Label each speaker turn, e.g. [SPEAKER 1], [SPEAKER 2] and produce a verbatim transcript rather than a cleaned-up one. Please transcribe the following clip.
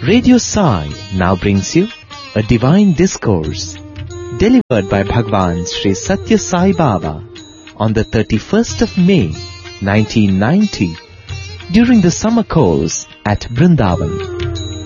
[SPEAKER 1] Radio Sai now brings you a divine discourse delivered by Bhagwan Sri Satya Sai Baba on the thirty-first of May nineteen ninety during the summer course at Vrindavan.